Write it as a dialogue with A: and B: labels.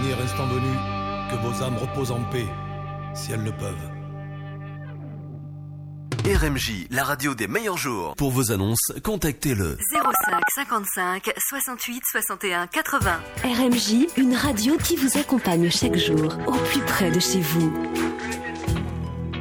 A: dernier instant venu, que vos âmes reposent en paix, si elles le peuvent.
B: RMJ, la radio des meilleurs jours. Pour vos annonces, contactez-le
C: 05 55 68 61 80.
D: RMJ, une radio qui vous accompagne chaque jour, au plus près de chez vous.